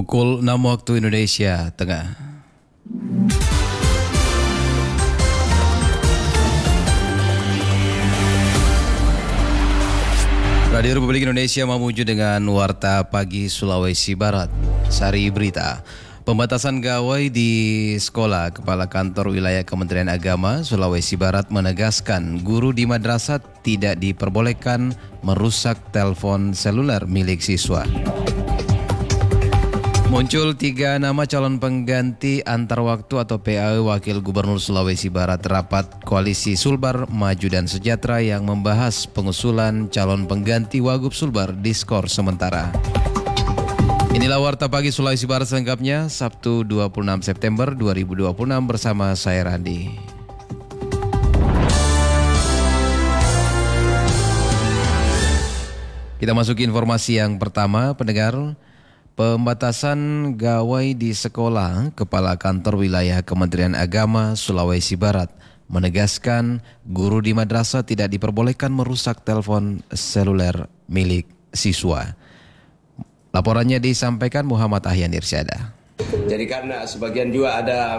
Pukul 6 waktu Indonesia Tengah. Radio Republik Indonesia memuju dengan Warta Pagi Sulawesi Barat. Sari berita. Pembatasan gawai di sekolah. Kepala Kantor Wilayah Kementerian Agama Sulawesi Barat menegaskan guru di madrasah tidak diperbolehkan merusak telepon seluler milik siswa. Muncul 3 nama calon pengganti antar waktu atau PAW Wakil Gubernur Sulawesi Barat rapat Koalisi Sulbar Maju dan Sejahtera yang membahas pengusulan calon pengganti Wagub Sulbar di skor sementara. Inilah Warta Pagi Sulawesi Barat selengkapnya Sabtu 26 September 2026 bersama saya Randi. Kita masuki informasi yang pertama, pendengar. Pembatasan gawai di sekolah. Kepala Kantor Wilayah Kementerian Agama Sulawesi Barat menegaskan guru di madrasah tidak diperbolehkan merusak telepon seluler milik siswa. Laporannya disampaikan Muhammad Ahyan Irsyada. Jadi karena sebagian juga ada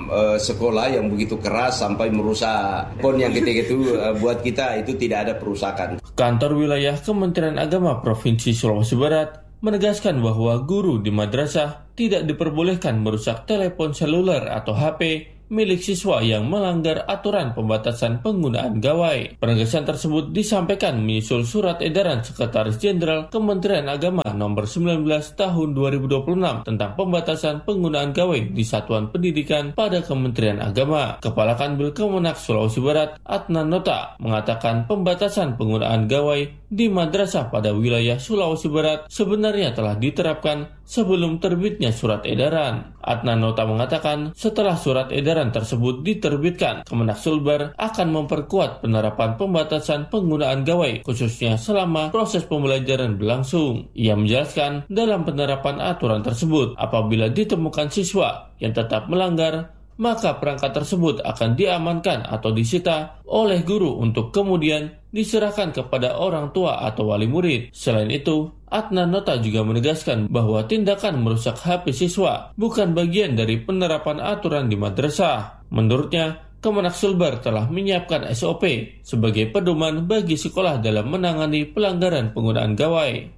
sekolah yang begitu keras sampai merusak pon yang ketika itu buat kita itu tidak ada perusakan. Kantor Wilayah Kementerian Agama Provinsi Sulawesi Barat menegaskan bahwa guru di madrasah tidak diperbolehkan merusak telepon seluler atau HP milik siswa yang melanggar aturan pembatasan penggunaan gawai. Penegasan tersebut disampaikan menyusul surat edaran Sekretaris Jenderal Kementerian Agama nomor 19 tahun 2026 tentang pembatasan penggunaan gawai di satuan pendidikan pada Kementerian Agama. Kepala Kanwil Kemenak Sulawesi Barat Adnan Nota mengatakan pembatasan penggunaan gawai di madrasah pada wilayah Sulawesi Barat sebenarnya telah diterapkan sebelum terbitnya surat edaran. Adnan Nota mengatakan setelah surat edaran tersebut diterbitkan, Kemenak Sulbar akan memperkuat penerapan pembatasan penggunaan gawai khususnya selama proses pembelajaran berlangsung. Ia menjelaskan dalam penerapan aturan tersebut apabila ditemukan siswa yang tetap melanggar, maka perangkat tersebut akan diamankan atau disita oleh guru untuk kemudian diserahkan kepada orang tua atau wali murid. Selain itu, Adnan Nota juga menegaskan bahwa tindakan merusak HP siswa bukan bagian dari penerapan aturan di madrasah. Menurutnya, Kemenak Sulbar telah menyiapkan SOP sebagai pedoman bagi sekolah dalam menangani pelanggaran penggunaan gawai.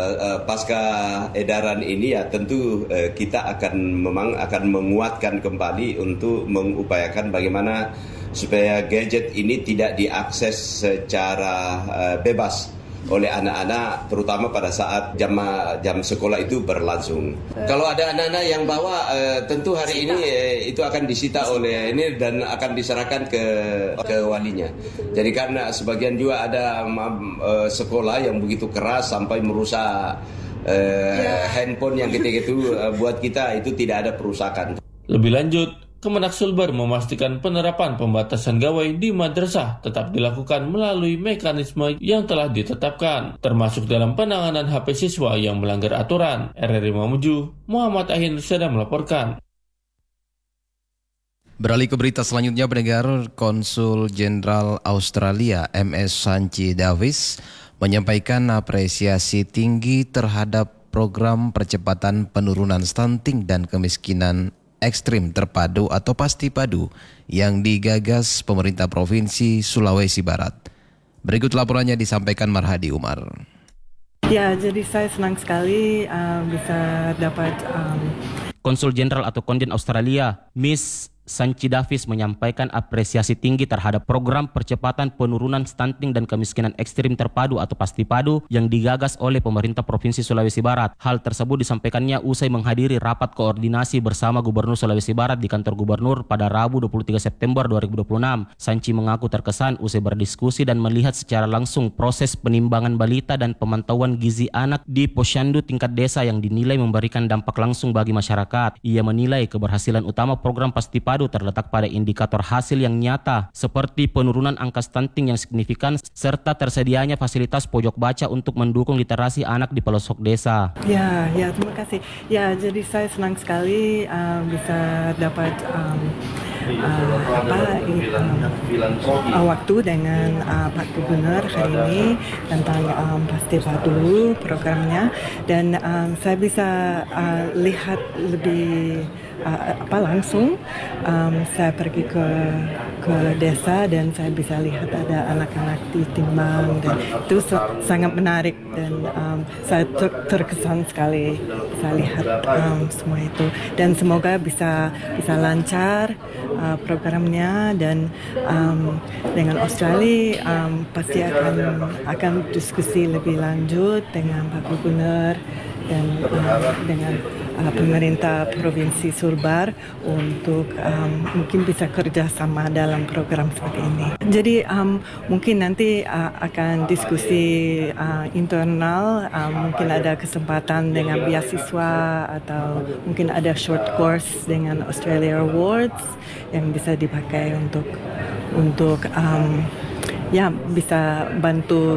Pasca edaran ini ya tentu kita akan menguatkan kembali untuk mengupayakan bagaimana supaya gadget ini tidak diakses secara bebas oleh anak-anak, terutama pada saat jam sekolah itu berlangsung. Kalau ada anak-anak yang bawa, tentu hari ini itu akan disita oleh ini dan akan diserahkan ke walinya. Jadi karena sebagian juga ada sekolah yang begitu keras sampai merusak handphone yang ketika itu buat kita itu tidak ada perusakan. Lebih lanjut, Kemenak Sulbar memastikan penerapan pembatasan gawai di madrasah tetap dilakukan melalui mekanisme yang telah ditetapkan, termasuk dalam penanganan HP siswa yang melanggar aturan. RRI Mamuju, Muhammad Ahyan Irsyada melaporkan. Beralih ke berita selanjutnya, pendengar. Konsul Jenderal Australia MS Sanchi Davis menyampaikan apresiasi tinggi terhadap program percepatan penurunan stunting dan kemiskinan ekstrim terpadu atau pasti padu yang digagas pemerintah Provinsi Sulawesi Barat. Berikut laporannya disampaikan Marhadi Umar. Ya, jadi saya senang sekali bisa dapat Konsul Jenderal atau Konden Australia, Miss Sanchi Davis menyampaikan apresiasi tinggi terhadap program percepatan penurunan stunting dan kemiskinan ekstrim terpadu atau pasti padu yang digagas oleh pemerintah Provinsi Sulawesi Barat. Hal tersebut disampaikannya usai menghadiri rapat koordinasi bersama Gubernur Sulawesi Barat di kantor Gubernur pada Rabu 23 September 2026. Sanchi mengaku terkesan usai berdiskusi dan melihat secara langsung proses penimbangan balita dan pemantauan gizi anak di posyandu tingkat desa yang dinilai memberikan dampak langsung bagi masyarakat. Ia menilai keberhasilan utama program pasti padu terletak pada indikator hasil yang nyata seperti penurunan angka stunting yang signifikan serta tersedianya fasilitas pojok baca untuk mendukung literasi anak di pelosok desa. Ya, terima kasih. Ya, jadi saya senang sekali bisa dapat waktu dengan Pak Gubernur hari ini tentang festival dulu programnya, dan saya bisa lihat lebih langsung. Saya pergi ke desa dan saya bisa lihat ada anak-anak di Timbang, dan itu sangat menarik, dan saya terkesan sekali bisa lihat semua itu, dan semoga bisa lancar programnya, dan dengan Australia pasti akan diskusi lebih lanjut dengan Pak Gubernur dan dengan pemerintah Provinsi Sulbar untuk mungkin bisa kerjasama dalam program seperti ini. Jadi mungkin nanti akan diskusi internal, mungkin ada kesempatan dengan beasiswa atau mungkin ada short course dengan Australia Awards yang bisa dipakai untuk bisa bantu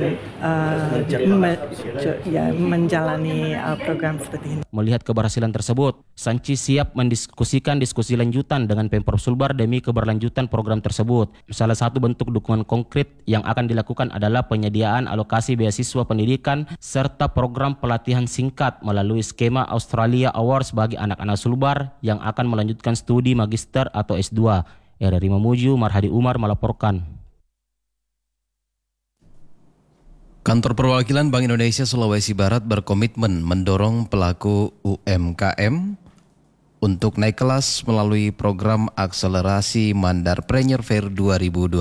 menjalani program seperti ini. Melihat keberhasilan tersebut, Sanchi siap mendiskusikan diskusi lanjutan dengan Pemprov Sulbar demi keberlanjutan program tersebut. Salah satu bentuk dukungan konkret yang akan dilakukan adalah penyediaan alokasi beasiswa pendidikan serta program pelatihan singkat melalui skema Australia Awards bagi anak-anak Sulbar yang akan melanjutkan studi magister atau S2. RRI Mamuju, Marhadi Umar melaporkan. Kantor Perwakilan Bank Indonesia Sulawesi Barat berkomitmen mendorong pelaku UMKM untuk naik kelas melalui program akselerasi Mandarpreneur Fair 2026.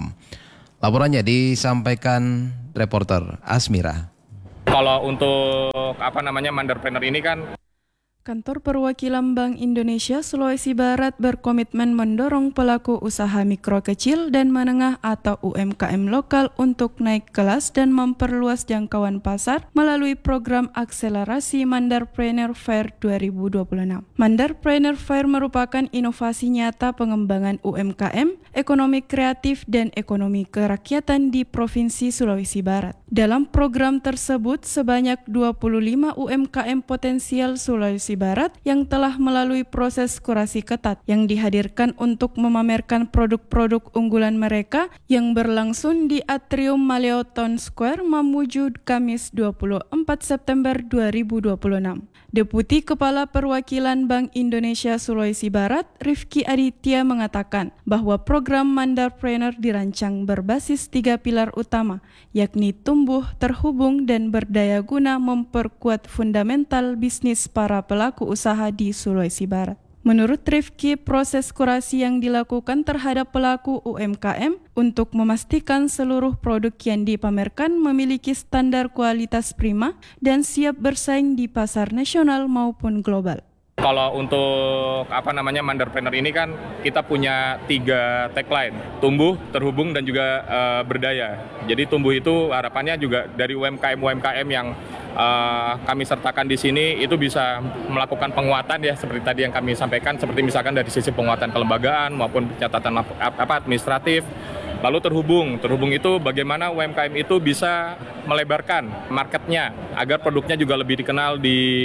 Laporannya disampaikan reporter Asmira. Kalau untuk Mandarpreneur ini kan Kantor Perwakilan Bank Indonesia Sulawesi Barat berkomitmen mendorong pelaku usaha mikro kecil dan menengah atau UMKM lokal untuk naik kelas dan memperluas jangkauan pasar melalui program akselerasi Mandarpreneur Fair 2026. Mandarpreneur Fair merupakan inovasi nyata pengembangan UMKM, ekonomi kreatif dan ekonomi kerakyatan di Provinsi Sulawesi Barat. Dalam program tersebut, sebanyak 25 UMKM potensial Sulawesi Barat yang telah melalui proses kurasi ketat yang dihadirkan untuk memamerkan produk-produk unggulan mereka yang berlangsung di Atrium Maleo Town Square, Mamuju, Kamis 24 September 2026. Deputi Kepala Perwakilan Bank Indonesia Sulawesi Barat, Rifki Aditya mengatakan bahwa program Mandarpreneur dirancang berbasis 3 pilar utama, yakni tumbuh, terhubung, dan berdaya guna memperkuat fundamental bisnis para pelaku usaha di Sulawesi Barat. Menurut Rifki, proses kurasi yang dilakukan terhadap pelaku UMKM untuk memastikan seluruh produk yang dipamerkan memiliki standar kualitas prima dan siap bersaing di pasar nasional maupun global. Kalau untuk Mandarpreneur ini kan kita punya 3 tagline, tumbuh, terhubung, dan juga berdaya. Jadi tumbuh itu harapannya juga dari UMKM yang kami sertakan di sini itu bisa melakukan penguatan ya, seperti tadi yang kami sampaikan, seperti misalkan dari sisi penguatan kelembagaan maupun catatan administratif. Lalu terhubung itu bagaimana UMKM itu bisa melebarkan marketnya agar produknya juga lebih dikenal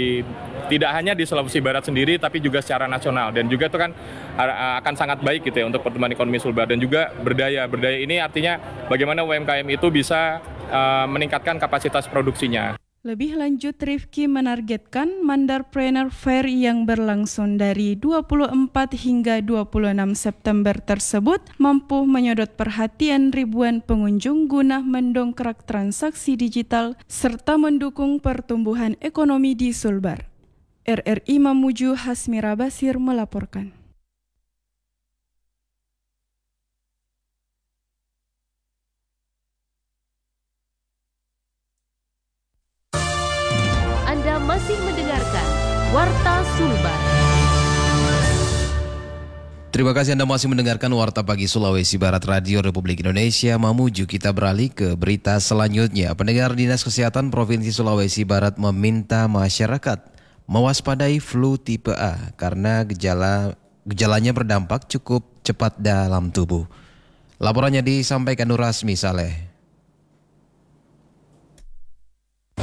tidak hanya di Sulawesi Barat sendiri tapi juga secara nasional, dan juga itu kan akan sangat baik gitu ya untuk pertumbuhan ekonomi Sulbar. Dan juga berdaya ini artinya bagaimana UMKM itu bisa meningkatkan kapasitas produksinya. Lebih lanjut, Rifki menargetkan Mandarpreneur Fair yang berlangsung dari 24 hingga 26 September tersebut mampu menyedot perhatian ribuan pengunjung guna mendongkrak transaksi digital serta mendukung pertumbuhan ekonomi di Sulbar. RRI Mamuju, Hasmira Basir melaporkan. Anda masih mendengarkan Warta Sulbar. Terima kasih Anda masih mendengarkan Warta Pagi Sulawesi Barat Radio Republik Indonesia Mamuju. Kita beralih ke berita selanjutnya. Pendengar, Dinas Kesehatan Provinsi Sulawesi Barat meminta masyarakat mewaspadai flu tipe A karena gejalanya berdampak cukup cepat dalam tubuh. Laporannya disampaikan Nur Rasmi Saleh.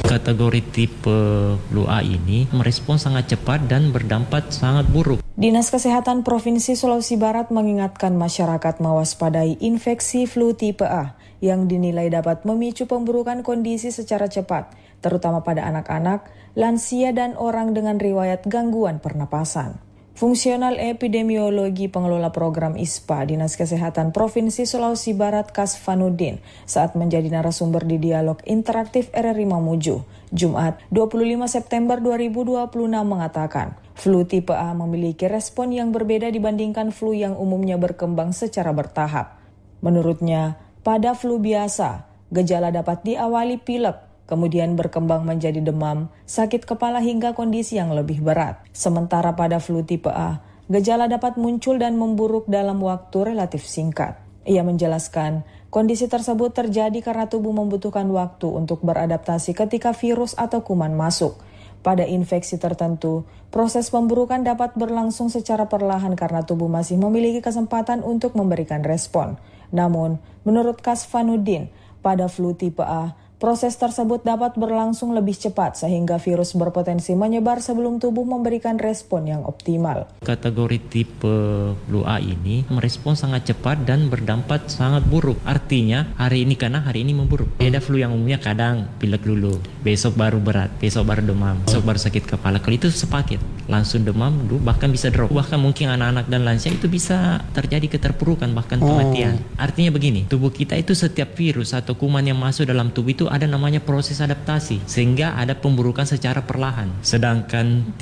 Kategori tipe flu A ini merespons sangat cepat dan berdampak sangat buruk. Dinas Kesehatan Provinsi Sulawesi Barat mengingatkan masyarakat mewaspadai infeksi flu tipe A yang dinilai dapat memicu pemburukan kondisi secara cepat, terutama pada anak-anak, lansia dan orang dengan riwayat gangguan pernapasan. Fungsional Epidemiologi Pengelola Program ISPA Dinas Kesehatan Provinsi Sulawesi Barat Kasfanuddin saat menjadi narasumber di dialog interaktif RRI Mamuju, Jumat 25 September 2026 mengatakan, flu tipe A memiliki respon yang berbeda dibandingkan flu yang umumnya berkembang secara bertahap. Menurutnya, pada flu biasa, gejala dapat diawali pilek, kemudian berkembang menjadi demam, sakit kepala hingga kondisi yang lebih berat. Sementara pada flu tipe A, gejala dapat muncul dan memburuk dalam waktu relatif singkat. Ia menjelaskan, kondisi tersebut terjadi karena tubuh membutuhkan waktu untuk beradaptasi ketika virus atau kuman masuk. Pada infeksi tertentu, proses pemburukan dapat berlangsung secara perlahan karena tubuh masih memiliki kesempatan untuk memberikan respon. Namun, menurut Kasfanuddin, pada flu tipe A, proses tersebut dapat berlangsung lebih cepat sehingga virus berpotensi menyebar sebelum tubuh memberikan respon yang optimal. Kategori tipe flu A ini merespons sangat cepat dan berdampak sangat buruk. Artinya hari ini memburuk. Beda flu yang umumnya kadang pilek dulu, besok baru berat, besok baru demam, besok baru sakit kepala. Kalau itu sepaket, langsung demam, bahkan bisa drop. Bahkan mungkin anak-anak dan lansia itu bisa terjadi keterpurukan bahkan kematian. Artinya begini, tubuh kita itu setiap virus atau kuman yang masuk dalam tubuh itu ada namanya proses adaptasi sehingga ada pemburukan secara perlahan. Sedangkan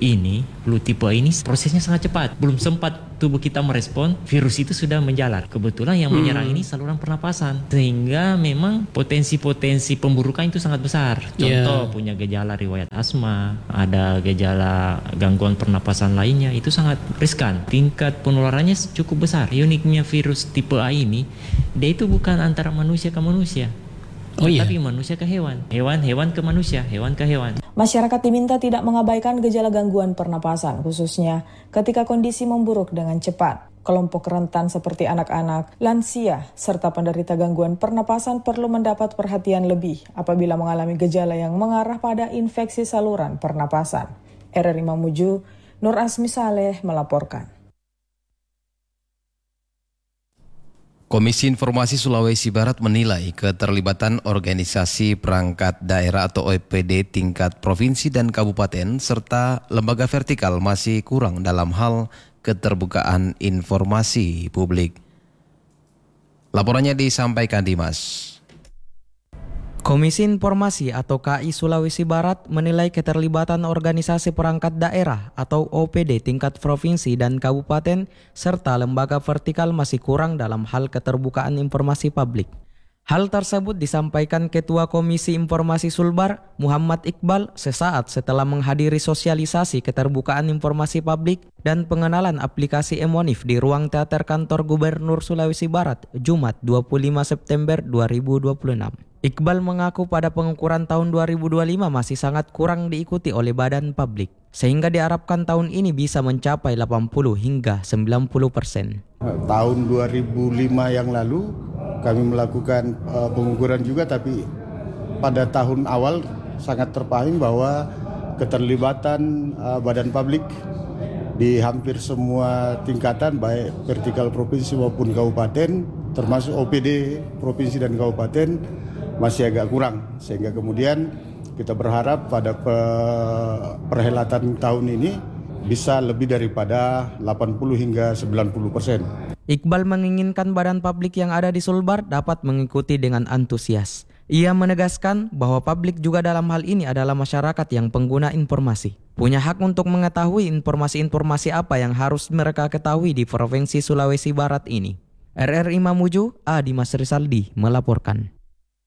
flu tipe ini prosesnya sangat cepat. Belum sempat tubuh kita merespon, virus itu sudah menjalar. Kebetulan yang menyerang ini saluran pernapasan sehingga memang potensi pemburukan itu sangat besar. Contoh punya gejala riwayat asma, ada gejala gangguan pernapasan lainnya, itu sangat riskan. Tingkat penularannya cukup besar. Uniknya virus tipe A ini, dia itu bukan antara manusia ke manusia. Tapi manusia ke hewan, hewan ke manusia, hewan ke hewan. Masyarakat diminta tidak mengabaikan gejala gangguan pernapasan, khususnya ketika kondisi memburuk dengan cepat. Kelompok rentan seperti anak-anak, lansia, serta penderita gangguan pernapasan perlu mendapat perhatian lebih apabila mengalami gejala yang mengarah pada infeksi saluran pernapasan. RRI Mamuju, Nur Asmi Saleh melaporkan. Komisi Informasi Sulawesi Barat menilai keterlibatan organisasi perangkat daerah atau OPD tingkat provinsi dan kabupaten serta lembaga vertikal masih kurang dalam hal keterbukaan informasi publik. Laporannya disampaikan Dimas. Komisi Informasi atau KI Sulawesi Barat menilai keterlibatan organisasi perangkat daerah atau OPD tingkat provinsi dan kabupaten serta lembaga vertikal masih kurang dalam hal keterbukaan informasi publik. Hal tersebut disampaikan Ketua Komisi Informasi Sulbar, Muhammad Iqbal, sesaat setelah menghadiri sosialisasi keterbukaan informasi publik dan pengenalan aplikasi Emonif di ruang teater kantor Gubernur Sulawesi Barat, Jumat 25 September 2026. Iqbal mengaku pada pengukuran tahun 2025 masih sangat kurang diikuti oleh badan publik, sehingga diharapkan tahun ini bisa mencapai 80 hingga 90%. Tahun 2005 yang lalu kami melakukan pengukuran juga, tapi pada tahun awal sangat terpahami bahwa keterlibatan badan publik di hampir semua tingkatan baik vertikal provinsi maupun kabupaten termasuk OPD provinsi dan kabupaten masih agak kurang, sehingga kemudian kita berharap pada perhelatan tahun ini bisa lebih daripada 80 hingga 90%. Iqbal menginginkan badan publik yang ada di Sulbar dapat mengikuti dengan antusias. Ia menegaskan bahwa publik juga dalam hal ini adalah masyarakat yang pengguna informasi. Punya hak untuk mengetahui informasi-informasi apa yang harus mereka ketahui di Provinsi Sulawesi Barat ini. RRI Mamuju, Dimas Risaldi melaporkan.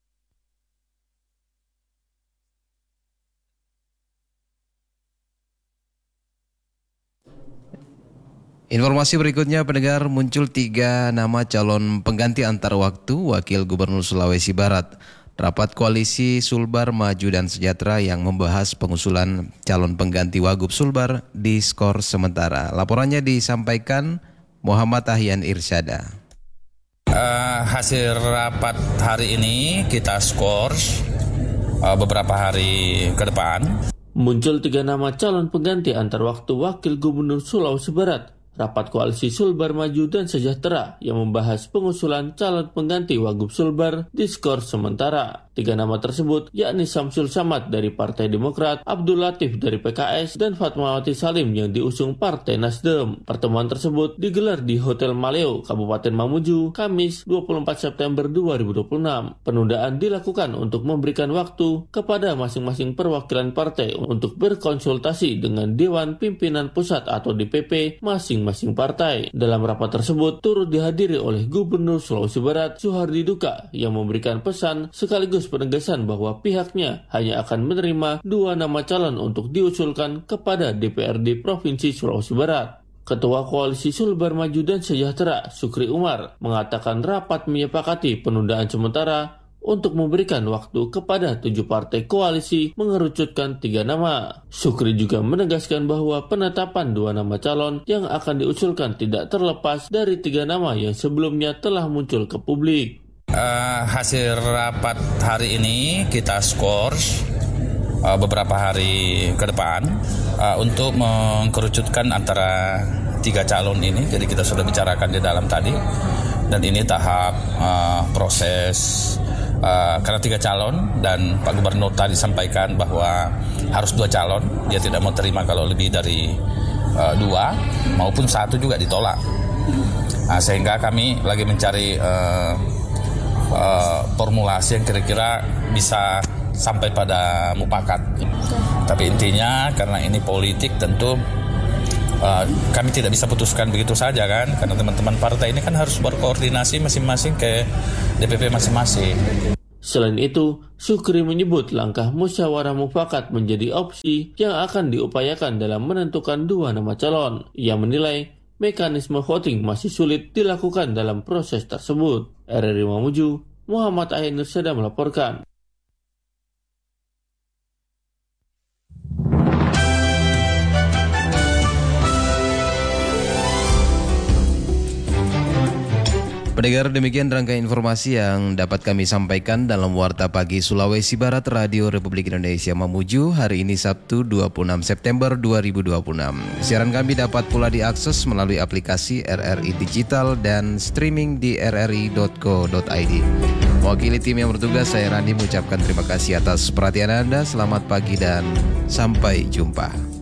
Informasi berikutnya, pendengar, muncul 3 nama calon pengganti antar waktu Wakil Gubernur Sulawesi Barat. Rapat Koalisi Sulbar Maju dan Sejahtera yang membahas pengusulan calon pengganti Wagub Sulbar di skor sementara. Laporannya disampaikan Muhammad Ahyan Irsyada. Hasil rapat hari ini kita skor beberapa hari ke depan. Muncul 3 nama calon pengganti antar waktu Wakil Gubernur Sulawesi Barat. Rapat Koalisi Sulbar Maju dan Sejahtera yang membahas pengusulan calon pengganti Wagub Sulbar diskors sementara. 3 nama tersebut yakni Samsul Samad dari Partai Demokrat, Abdul Latif dari PKS, dan Fatmawati Salim yang diusung Partai Nasdem. Pertemuan tersebut digelar di Hotel Maleo, Kabupaten Mamuju, Kamis 24 September 2026. Penundaan dilakukan untuk memberikan waktu kepada masing-masing perwakilan partai untuk berkonsultasi dengan Dewan Pimpinan Pusat atau DPP masing-masing partai. Dalam rapat tersebut turut dihadiri oleh Gubernur Sulawesi Barat Suhardi Duka yang memberikan pesan sekaligus penegasan bahwa pihaknya hanya akan menerima 2 nama calon untuk diusulkan kepada DPRD Provinsi Sulawesi Barat. Ketua Koalisi Sulbar Maju dan Sejahtera Sukri Umar mengatakan rapat menyepakati penundaan sementara untuk memberikan waktu kepada 7 partai koalisi mengerucutkan 3 nama. Sukri juga menegaskan bahwa penetapan 2 nama calon yang akan diusulkan tidak terlepas dari 3 nama yang sebelumnya telah muncul ke publik. Hasil rapat hari ini kita skors beberapa hari ke depan untuk mengkerucutkan antara 3 calon ini. Jadi kita sudah bicarakan di dalam tadi, dan ini tahap proses karena 3 calon, dan Pak Gubernur tadi sampaikan bahwa harus 2 calon, dia tidak mau terima kalau lebih dari 2 maupun 1 juga ditolak. Sehingga kami lagi mencari formulasi yang kira-kira bisa sampai pada mufakat. Tapi intinya karena ini politik tentu kami tidak bisa putuskan begitu saja kan, karena teman-teman partai ini kan harus berkoordinasi masing-masing ke DPP masing-masing. Selain itu, Sukri menyebut langkah musyawarah mufakat menjadi opsi yang akan diupayakan dalam menentukan 2 nama calon. Ia menilai mekanisme voting masih sulit dilakukan dalam proses tersebut. RRI Mamuju, Muhammad Ainur Seda melaporkan. Pendengar, demikian rangkaian informasi yang dapat kami sampaikan dalam Warta Pagi Sulawesi Barat Radio Republik Indonesia Mamuju hari ini Sabtu 26 September 2026. Siaran kami dapat pula diakses melalui aplikasi RRI Digital dan streaming di rri.co.id. Mewakili tim yang bertugas, saya Randi mengucapkan terima kasih atas perhatian Anda. Selamat pagi dan sampai jumpa.